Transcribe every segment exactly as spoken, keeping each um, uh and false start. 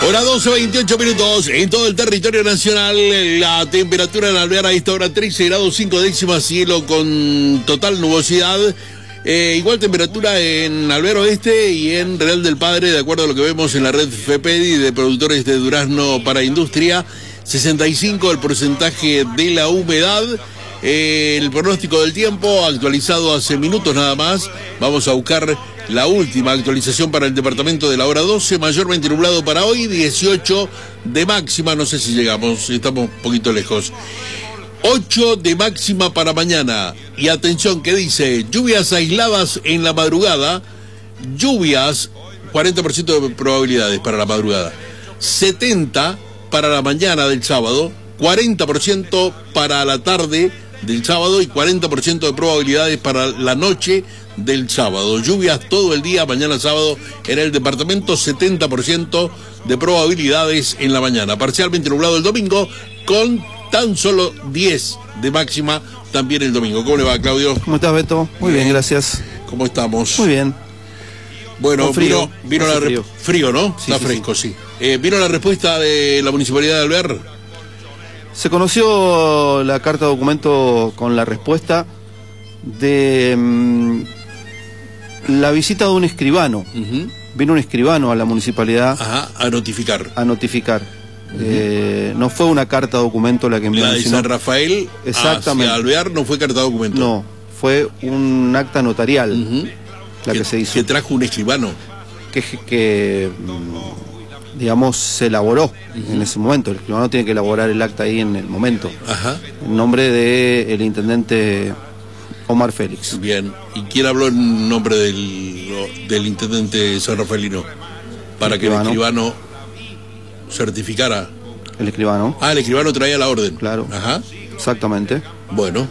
Hora doce, veintiocho minutos en todo el territorio nacional. La temperatura en Alvear a esta hora trece grados cinco décimas, cielo con total nubosidad. Eh, igual temperatura en Alvear Oeste y en Real del Padre, de acuerdo a lo que vemos en la red FEPEDI de productores de durazno para industria. sesenta y cinco el porcentaje de la humedad. Eh, el pronóstico del tiempo actualizado hace minutos nada más. Vamos a buscar la última actualización para el departamento de la hora doce, mayormente nublado para hoy, dieciocho de máxima, no sé si llegamos, estamos un poquito lejos. ocho de máxima para mañana. Y atención, que dice, lluvias aisladas en la madrugada, lluvias, cuarenta por ciento de probabilidades para la madrugada, setenta para la mañana del sábado, cuarenta por ciento para la tarde del sábado y cuarenta por ciento de probabilidades para la noche del sábado. Lluvias todo el día, mañana sábado en el departamento, setenta por ciento de probabilidades en la mañana. Parcialmente nublado el domingo con tan solo diez de máxima también el domingo. ¿Cómo le va, Claudio? ¿Cómo estás, Beto? Muy bien, gracias. ¿Cómo estamos? Muy bien. Bueno, frío, vino, vino la frío. frío, ¿no? Sí, Está sí, fresco, sí. sí. Eh, ¿Vino la respuesta de la Municipalidad de Alvear? Se conoció la carta de documento con la respuesta de mmm, la visita de un escribano. Uh-huh. Vino un escribano a la municipalidad. Ajá, a notificar. A notificar. Uh-huh. eh, no fue una carta de documento la que envió. La de San Rafael exactamente. hacia Alvear no fue carta de documento. No, fue un acta notarial. Uh-huh. La que, que se hizo. Que trajo un escribano. Que, que digamos, se elaboró uh-huh. en ese momento. El escribano tiene que elaborar el acta ahí en el momento. Ajá. En nombre del intendente Omar Félix. Bien. ¿Y quién habló en nombre del, del intendente San Rafaelino? Para el que escribano. el escribano certificara. El escribano. Ah, el escribano traía la orden. Claro. Ajá. Exactamente. Bueno.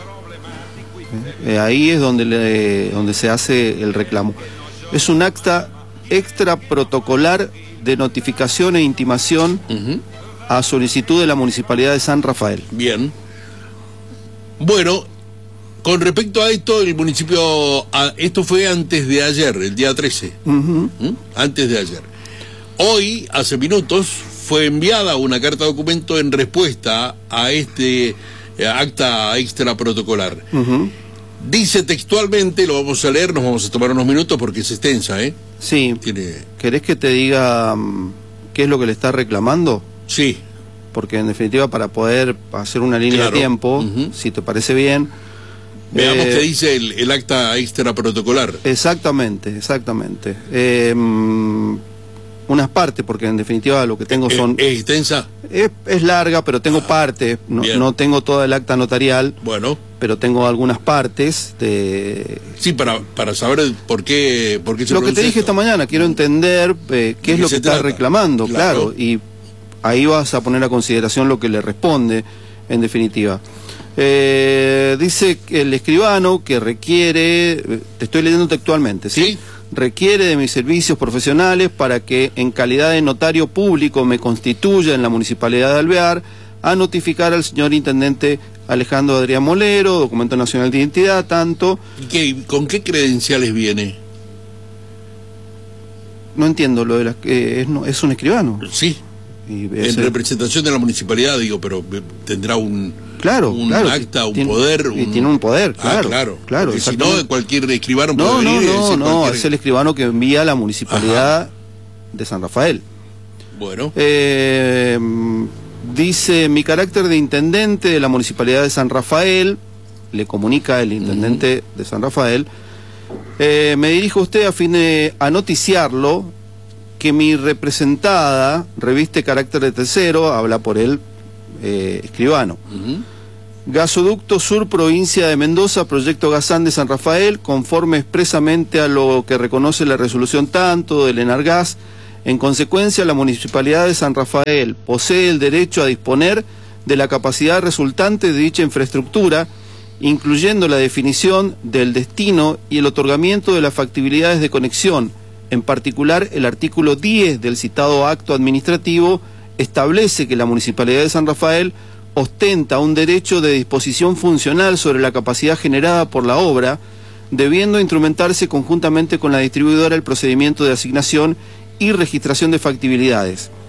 Eh, ahí es donde, le, donde se hace el reclamo. Es un acta extra protocolar de notificación e intimación uh-huh. a solicitud de la Municipalidad de San Rafael. Bien. Bueno, con respecto a esto, el municipio, a, esto fue antes de ayer, el día trece. Uh-huh. ¿Mm? Antes de ayer. Hoy, hace minutos, fue enviada una carta de documento en respuesta a este eh, acta extra protocolar. Uh-huh. Dice textualmente, lo vamos a leer, nos vamos a tomar unos minutos porque es extensa, ¿eh? Sí. Tiene... ¿Querés que te diga um, qué es lo que le está reclamando? Sí. Porque en definitiva, para poder hacer una línea claro. de tiempo, uh-huh. si te parece bien... Veamos eh, qué dice el, el acta extra protocolar. Exactamente, exactamente. Eh, um, unas partes, porque en definitiva lo que tengo son... ¿Es, es extensa? Es, es larga, pero tengo ah, partes. No, no tengo toda el acta notarial. Bueno. Pero tengo algunas partes de... Sí, para, para saber por qué, por qué se Lo que te dije esto. esta mañana, quiero entender eh, qué es lo que está reclamando, claro. claro. Y ahí vas a poner a consideración lo que le responde, en definitiva. Eh, dice que el escribano que requiere, te estoy leyendo textualmente, ¿sí? ¿Sí? Requiere de mis servicios profesionales para que en calidad de notario público me constituya en la Municipalidad de Alvear a notificar al señor Intendente Alejandro Adrián Molero, documento nacional de identidad, tanto... ¿Y qué, con qué credenciales viene? No entiendo lo de las... Eh, es, no, es un escribano. Sí, y en representación de la municipalidad, digo, pero tendrá un... Claro, un claro, acta, un tiene, poder. Un... Y tiene un poder, claro. Ah, claro, claro. Si no, cualquier escribano puede no, venir. No, no, no, cualquier... es el escribano que envía a la municipalidad Ajá. de San Rafael. Bueno. Eh, dice, mi carácter de intendente de la municipalidad de San Rafael, le comunica el intendente uh-huh. de San Rafael, eh, me dirijo a usted a fin de anoticiarlo que mi representada reviste carácter de tercero, habla por él, Eh, escribano. Uh-huh. Gasoducto Sur, provincia de Mendoza, proyecto Gazán de San Rafael, conforme expresamente a lo que reconoce la resolución tanto del Enargas. En consecuencia, la Municipalidad de San Rafael posee el derecho a disponer de la capacidad resultante de dicha infraestructura, incluyendo la definición del destino y el otorgamiento de las factibilidades de conexión. En particular, el artículo diez del citado acto administrativo establece que la Municipalidad de San Rafael ostenta un derecho de disposición funcional sobre la capacidad generada por la obra, debiendo instrumentarse conjuntamente con la distribuidora el procedimiento de asignación y registración de factibilidades.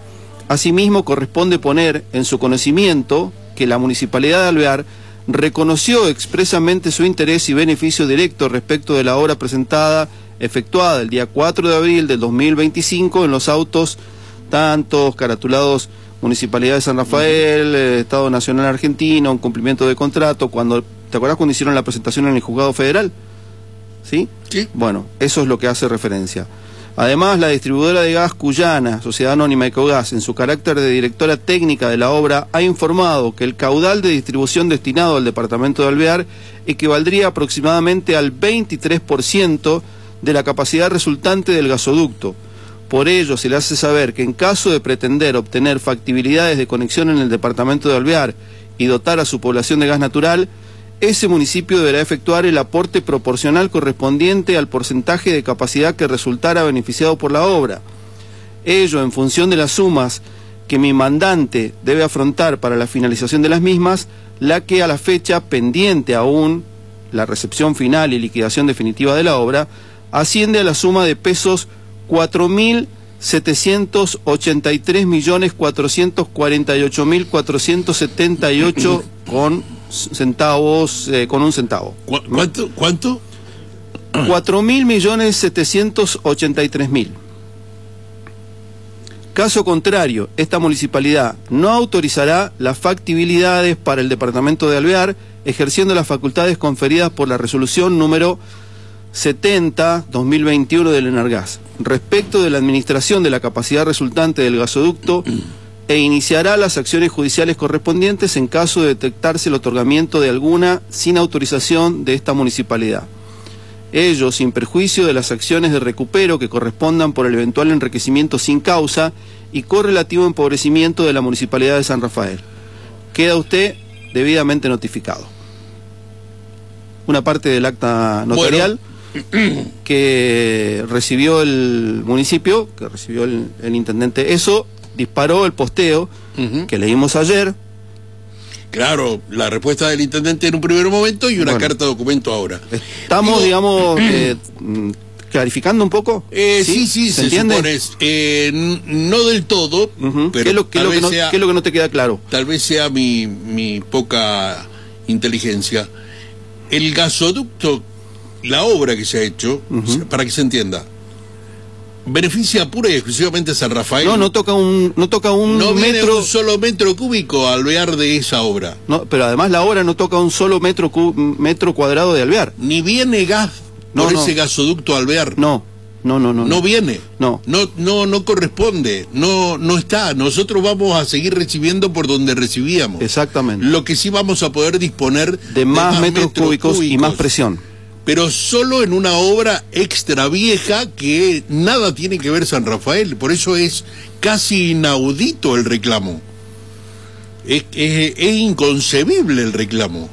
Asimismo, corresponde poner en su conocimiento que la Municipalidad de Alvear reconoció expresamente su interés y beneficio directo respecto de la obra presentada, efectuada el día cuatro de abril del dos mil veinticinco en los autos tantos caratulados Municipalidad de San Rafael, eh, Estado Nacional Argentino, en cumplimiento de contrato, cuando, ¿te acuerdas cuando hicieron la presentación en el Juzgado Federal? ¿Sí? Sí. Bueno, eso es lo que hace referencia. Además, la distribuidora de gas Cuyana, Sociedad Anónima Ecogas, en su carácter de directora técnica de la obra, ha informado que el caudal de distribución destinado al departamento de Alvear equivaldría aproximadamente al veintitrés por ciento de la capacidad resultante del gasoducto. Por ello, se le hace saber que en caso de pretender obtener factibilidades de conexión en el departamento de Alvear y dotar a su población de gas natural, ese municipio deberá efectuar el aporte proporcional correspondiente al porcentaje de capacidad que resultara beneficiado por la obra. Ello en función de las sumas que mi mandante debe afrontar para la finalización de las mismas, la que a la fecha pendiente aún, la recepción final y liquidación definitiva de la obra, asciende a la suma de pesos cuatro mil setecientos ochenta y tres millones cuatrocientos cuarenta y ocho mil cuatrocientos setenta y ocho con centavos, eh, con un centavo. ¿Cu ¿Cuánto? ¿Cuánto? Cuatro mil millones setecientos ochenta y tres mil. Caso contrario, esta municipalidad no autorizará las factibilidades para el departamento de Alvear, ejerciendo las facultades conferidas por la resolución número setenta barra dos mil veintiuno del Enargas, respecto de la administración de la capacidad resultante del gasoducto, e iniciará las acciones judiciales correspondientes en caso de detectarse el otorgamiento de alguna sin autorización de esta municipalidad. Ello sin perjuicio de las acciones de recupero que correspondan por el eventual enriquecimiento sin causa y correlativo empobrecimiento de la Municipalidad de San Rafael. Queda usted debidamente notificado. Una parte del acta notarial, bueno, que recibió el municipio, que recibió el, el intendente, eso disparó el posteo uh-huh. que leímos ayer. Claro, la respuesta del intendente en un primer momento y una bueno, carta documento ahora. Estamos, Digo, digamos, eh, clarificando un poco. Eh, sí, sí, sí, se, se supone. Eh, no del todo, uh-huh. pero ¿Qué es, lo, qué, tal lo vez que no, sea, ¿qué es lo que no te queda claro? Tal vez sea mi, mi poca inteligencia. El gasoducto, la obra que se ha hecho, uh-huh. para que se entienda, beneficia pura y exclusivamente a San Rafael. No, no toca un, no toca un no metro. Viene un solo metro cúbico a Alvear de esa obra. No, pero además la obra no toca un solo metro, cu, metro cuadrado de Alvear. Ni viene gas no, por no. ese gasoducto a Alvear. No, no, no, no. No, no viene. No. No, no, no corresponde. No, no está. Nosotros vamos a seguir recibiendo por donde recibíamos. Exactamente. Lo que sí vamos a poder disponer de, de más, más metros, metros cúbicos, cúbicos y más presión. Pero solo en una obra extra vieja que nada tiene que ver San Rafael. Por eso es casi inaudito el reclamo. Es, es, es inconcebible el reclamo.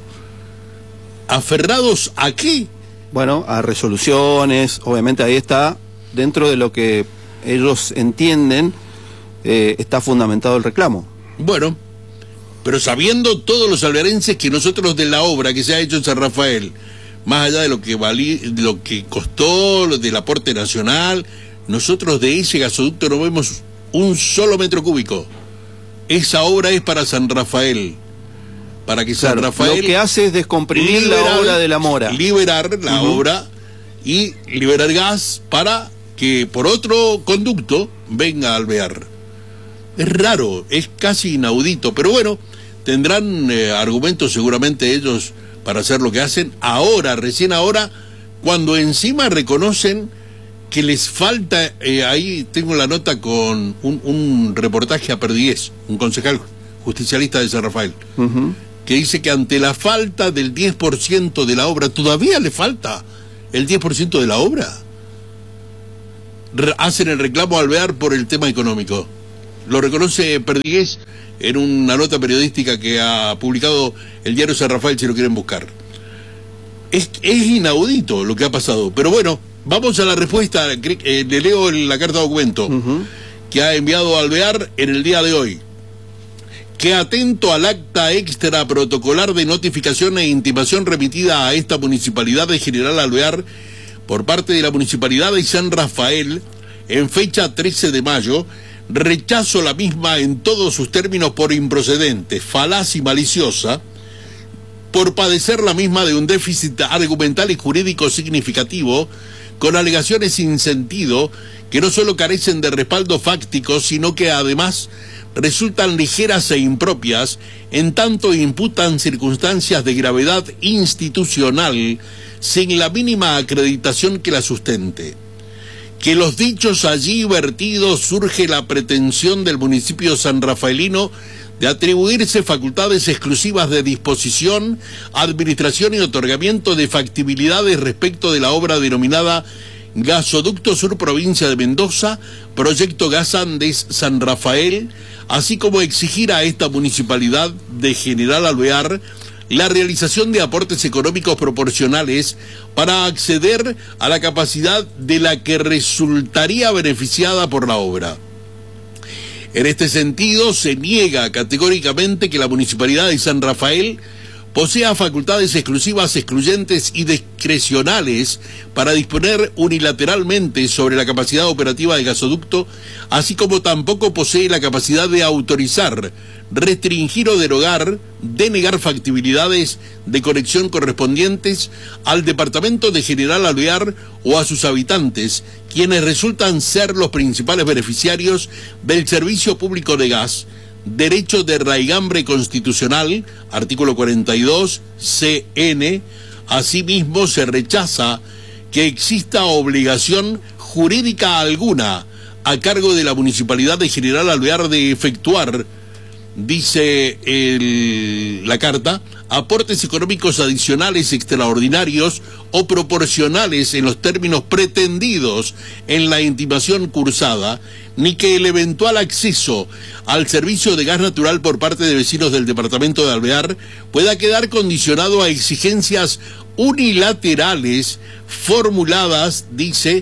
¿Aferrados a qué? Bueno, a resoluciones. Obviamente ahí está, dentro de lo que ellos entienden, eh, está fundamentado el reclamo. Bueno, pero sabiendo todos los alvearenses que nosotros de la obra que se ha hecho en San Rafael, más allá de lo que valí, lo que costó, del aporte nacional, nosotros de ese gasoducto no vemos un solo metro cúbico. Esa obra es para San Rafael. Para que San claro, Rafael... Lo que hace es descomprimir liberar, la obra de la Mora. Liberar la uh-huh. obra y liberar gas para que por otro conducto venga a Alvear. Es raro, es casi inaudito, pero bueno, tendrán eh, argumentos seguramente ellos para hacer lo que hacen ahora, recién ahora, cuando encima reconocen que les falta, eh, ahí tengo la nota con un, un reportaje a Perdigués, un concejal justicialista de San Rafael, uh-huh. que dice que ante la falta del diez por ciento de la obra, todavía le falta el diez por ciento de la obra, Re- hacen el reclamo a Alvear por el tema económico. Lo reconoce Perdigués en una nota periodística que ha publicado el diario San Rafael, si lo quieren buscar. Es, es inaudito lo que ha pasado, pero bueno, vamos a la respuesta. Eh, le leo la carta de documento uh-huh. que ha enviado Alvear en el día de hoy. Que atento al acta extra protocolar de notificación e intimación remitida a esta municipalidad de General Alvear por parte de la municipalidad de San Rafael en fecha trece de mayo, rechazo la misma en todos sus términos por improcedente, falaz y maliciosa, por padecer la misma de un déficit argumental y jurídico significativo, con alegaciones sin sentido que no solo carecen de respaldo fáctico, sino que además resultan ligeras e impropias, en tanto imputan circunstancias de gravedad institucional sin la mínima acreditación que la sustente. Que los dichos allí vertidos surge la pretensión del municipio sanrafaelino de atribuirse facultades exclusivas de disposición, administración y otorgamiento de factibilidades respecto de la obra denominada Gasoducto Sur Provincia de Mendoza, Proyecto Gas Andes San Rafael, así como exigir a esta municipalidad de General Alvear la realización de aportes económicos proporcionales para acceder a la capacidad de la que resultaría beneficiada por la obra. En este sentido, se niega categóricamente que la Municipalidad de San Rafael posea facultades exclusivas, excluyentes y discrecionales para disponer unilateralmente sobre la capacidad operativa del gasoducto, así como tampoco posee la capacidad de autorizar, restringir o derogar, denegar factibilidades de conexión correspondientes al departamento de General Alvear o a sus habitantes, quienes resultan ser los principales beneficiarios del servicio público de gas, derecho de raigambre constitucional, artículo cuarenta y dos, C N. Asimismo, se rechaza que exista obligación jurídica alguna a cargo de la Municipalidad de General Alvear de efectuar, dice el, la carta, aportes económicos adicionales extraordinarios o proporcionales en los términos pretendidos en la intimación cursada, ni que el eventual acceso al servicio de gas natural por parte de vecinos del departamento de Alvear pueda quedar condicionado a exigencias unilaterales formuladas, dice,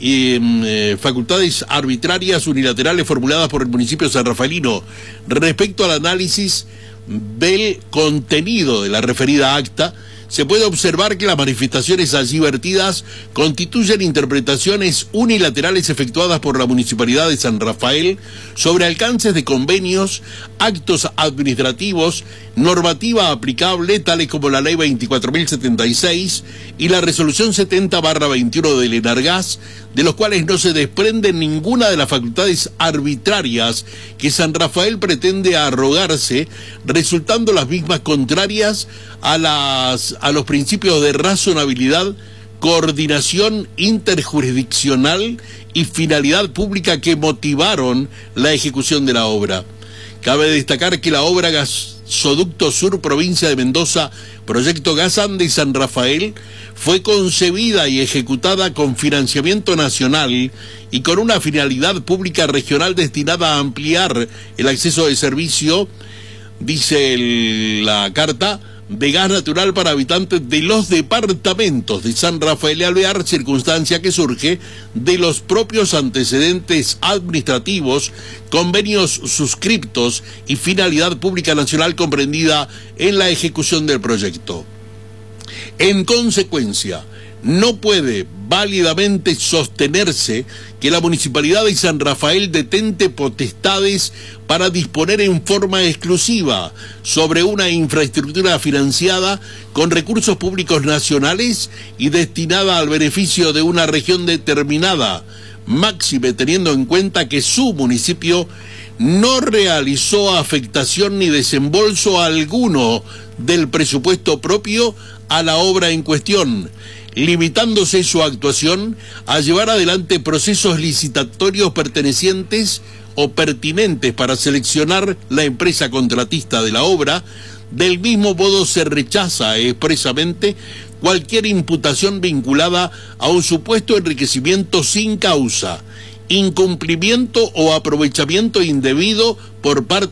Eh, facultades arbitrarias unilaterales formuladas por el municipio sanrafaelino respecto al análisis del contenido de la referida acta. Se puede observar que las manifestaciones allí vertidas constituyen interpretaciones unilaterales efectuadas por la Municipalidad de San Rafael sobre alcances de convenios, actos administrativos, normativa aplicable, tales como la Ley veinticuatro mil setenta y seis y la Resolución setenta barra veintiuno del Enargas, de los cuales no se desprende ninguna de las facultades arbitrarias que San Rafael pretende arrogarse, resultando las mismas contrarias a las a los principios de razonabilidad, coordinación interjurisdiccional y finalidad pública que motivaron la ejecución de la obra. Cabe destacar que la obra Gasoducto Sur Provincia de Mendoza, Proyecto Gas Andes San Rafael, fue concebida y ejecutada con financiamiento nacional y con una finalidad pública regional destinada a ampliar el acceso de servicio, dice el, la carta, de gas natural para habitantes de los departamentos de San Rafael y Alvear, circunstancia que surge de los propios antecedentes administrativos, convenios suscriptos y finalidad pública nacional comprendida en la ejecución del proyecto. En consecuencia, no puede válidamente sostenerse que la Municipalidad de San Rafael detente potestades para disponer en forma exclusiva sobre una infraestructura financiada con recursos públicos nacionales y destinada al beneficio de una región determinada, máxime teniendo en cuenta que su municipio no realizó afectación ni desembolso alguno del presupuesto propio a la obra en cuestión, limitándose su actuación a llevar adelante procesos licitatorios pertenecientes o pertinentes para seleccionar la empresa contratista de la obra. Del mismo modo, se rechaza expresamente cualquier imputación vinculada a un supuesto enriquecimiento sin causa, incumplimiento o aprovechamiento indebido por parte